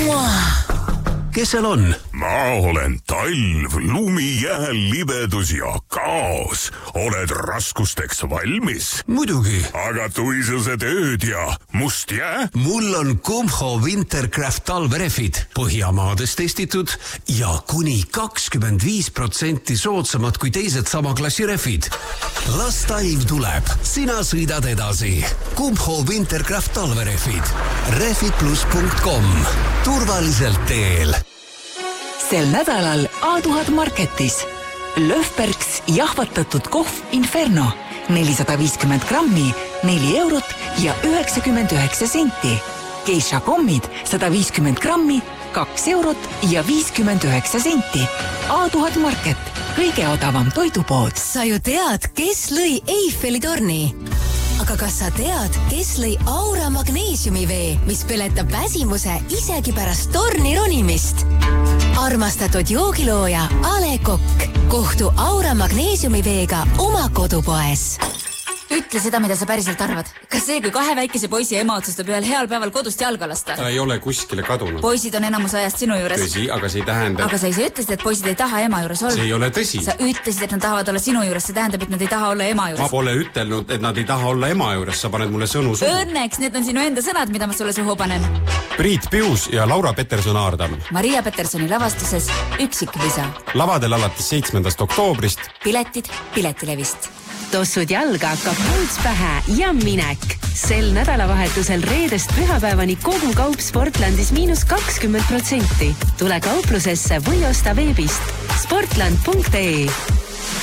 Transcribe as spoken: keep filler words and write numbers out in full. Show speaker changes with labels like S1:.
S1: Kes seal on?
S2: Ma olen talv, lumi, jääl, libedus ja kaos. Oled raskusteks valmis?
S1: Muidugi.
S2: Aga tuisused ööd ja must jää?
S1: Mul on Kumho Wintercraft talverefid. Põhjamaades testitud ja kuni kakskümmend viis protsenti soodsamad kui teised sama klassi refid. Las talv tuleb. Sina sõidad edasi. Kumho Wintercraft talverefid. refid plus punkt com. Turvaliselt teel.
S3: Sel nädalal A tuhat Marketis. Löfbergs jahvatatud kohv Inferno. nelisada viiskümmend grammi, neli eurot ja üheksakümmend üheksa senti. Geisha kommid sada viiskümmend grammi, kaks eurot ja viiskümmend üheksa senti. A tuhat Market. Kõige odavam toidupood.
S4: Sa ju tead, kes lõi Eiffeli torni? Aga kas sa tead, kes lõi Aura magneesiumivee, mis peletab väsimuse isegi pärast torni ronimist? Armastatud joogilooja Ale Kokk. Kohtu Aura magneesiumiveega oma kodupoes.
S5: Ütle seda, mida sa päriselt arvad. Kas see, kui kahe väikese poisi ema otsustab ühel heal päeval kodust jalga lasta?
S6: Ta ei ole kuskile kadunud.
S5: Poisid on enamus ajast sinu juures.
S6: Tõsi, aga see ei tähenda...
S5: Aga sa ise ütlesid, et poisid ei taha ema juures olla.
S6: See ei ole tõsi.
S5: Sa ütlesid, et nad tahavad olla sinu juures. See tähendab, et nad ei taha olla ema juures.
S6: Ma pole ütelnud, et nad ei taha olla ema juures. Sa paned mulle sõnu suhu.
S5: Õnneks, need on sinu enda sõnad, mida ma sulle suhu panen.
S6: Priit Pius ja Laura Peterson-Aardam.
S5: Maria Petersoni lavastuses Üksikvisa.
S6: Lavadel alates seitsmendast oktoobrist.
S5: Piletid Piletilevist.
S7: Tossud jalga, kapuuts pähe ja minek. Sel nädalavahetusel reedest pühapäevani kogu kaup Sportlandis miinus kakskümmend protsenti. Tule kauplusesse või osta veebist sportland punkt ee.